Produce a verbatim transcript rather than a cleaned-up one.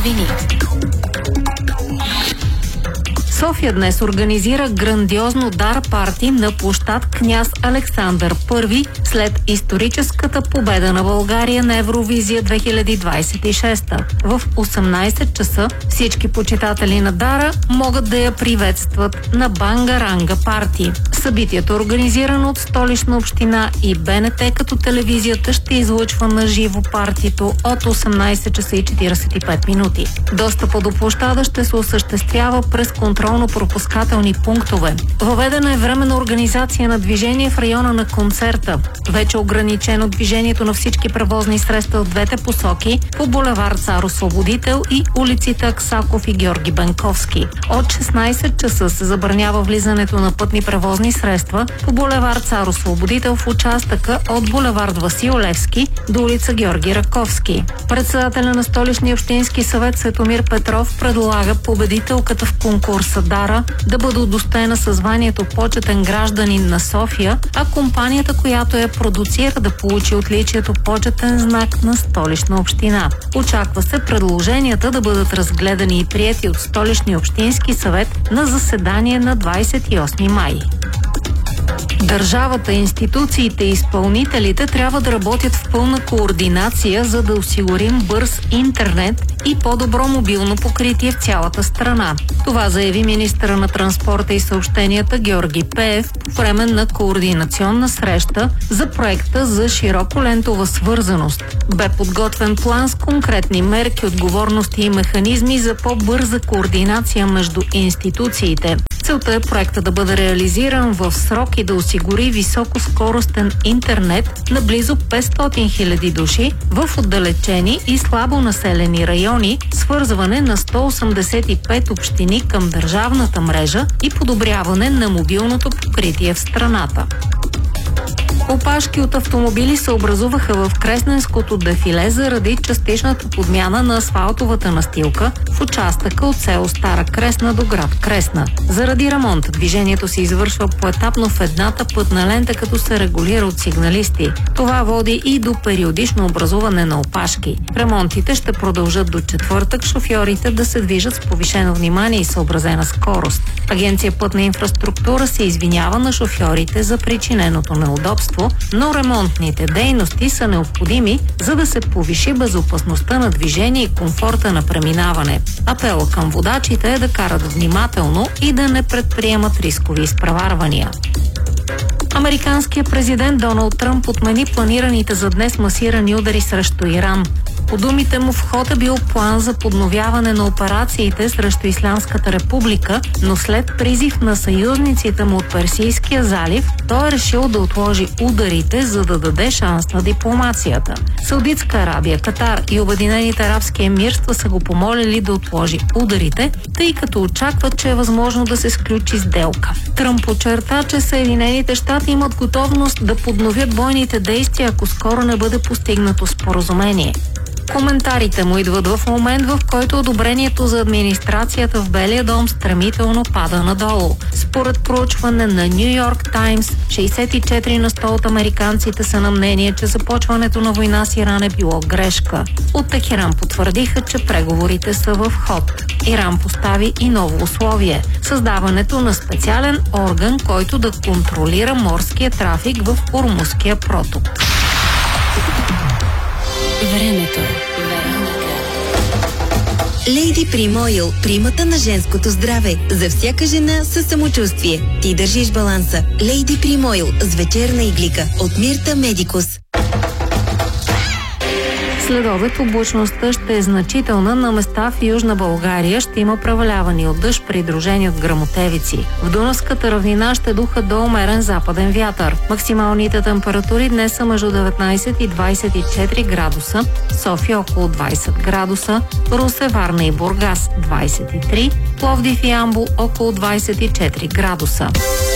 новини. София днес организира грандиозно дар парти на площад Княз Александър Първи след историческата победа на България на Евровизия две хиляди двадесет и шеста. В осемнадесет часа всички почитатели на дара могат да я приветстват на Бангаранга парти. Събитието е организирано от Столична община и БНТ, като телевизията ще излъчва на живо партито от осемнадесет часа и четиридесет и пет минути. Достъпа до площада ще се осъществява през контролно-пропускателни пунктове. Въведена е временна организация на движение в района на концерта. Вече ограничено движението на всички превозни средства в двете посоки по булевард Цар Освободител и улиците Аксаков и Георги Бенковски. От шестнадесет часа се забранява влизането на пътни превозни средства по булевард Цар Освободител в участъка от булевард Васил Левски до улица Георги Раковски. Председателя на Столичния общински съвет Светомир Петров предлага победителката в конкурса Дара да бъде удостоена със званието почетен гражданин на София, а компанията, която я продуцира, да получи отличието почетен знак на Столична община. Очаква се предложенията да бъдат разгледани и приети от Столичния общински съвет на заседание на двадесет и осми май. Държавата, институциите и изпълнителите трябва да работят в пълна координация, за да осигурим бърз интернет и по-добро мобилно покритие в цялата страна. Това заяви министъра на транспорта и съобщенията Георги Пеев по време на координационна среща за проекта за широколентова свързаност. Бе подготвен план с конкретни мерки, отговорности и механизми за по-бърза координация между институциите. Целта е проекта да бъде реализиран в срок и да осигури високоскоростен интернет на близо петстотин хиляди души в отдалечени и слабо населени райони, свързване на сто осемдесет и пет общини към държавната мрежа и подобряване на мобилното покритие в страната. Опашки от автомобили се образуваха в Кресненското дефиле заради частичната подмяна на асфалтовата настилка в участъка от село Стара Кресна до град Кресна. Заради ремонт движението се извършва поетапно в едната пътна лента, като се регулира от сигналисти. Това води и до периодично образуване на опашки. Ремонтите ще продължат до четвъртък, шофьорите да се движат с повишено внимание и съобразена скорост. Агенция Пътна инфраструктура се извинява на шофьорите за причиненото неудобство, но ремонтните дейности са необходими, за да се повиши безопасността на движение и комфорта на преминаване. Апела към водачите е да карат внимателно и да не предприемат рискови изпреварвания. Американският президент Доналд Тръмп отмени планираните за днес масирани удари срещу Иран. По думите му в ход е бил план за подновяване на операциите срещу Ислямската република, но след призив на съюзниците му от Персийския залив, той е решил да отложи ударите, за да даде шанс на дипломацията. Саудитска Арабия, Катар и Обединените арабски емирства са го помолили да отложи ударите, тъй като очакват, че е възможно да се сключи сделка. Тръмп подчерта, че Съединените щати имат готовност да подновят бойните действия, ако скоро не бъде постигнато споразумение. Коментарите му идват в момент, в който одобрението за администрацията в Белия дом стремително пада надолу. Според проучване на Ню Йорк Таймс, шейсет и четири на сто от американците са на мнение, че започването на война с Иран е било грешка. От Техеран потвърдиха, че преговорите са в ход. Иран постави и ново условие – създаването на специален орган, който да контролира морския трафик в Ормузския проток. Времето. Лейди Прим Ойл. Примата на женското здраве. За всяка жена със самочувствие. Ти държиш баланса. Лейди Прим Ойл с вечерна иглика от Мирта Медикус. След обед облачността ще е значителна. На места в Южна България ще има преваляване от дъжд, придружени от гръмотевици. В Дунавската равнина ще духа до умерен западен вятър. Максималните температури днес са между деветнадесет и двадесет и четири градуса, София около двадесет градуса, Русе, Варна и Бургас двадесет и три, Пловдив и Ямбол около двадесет и четири градуса.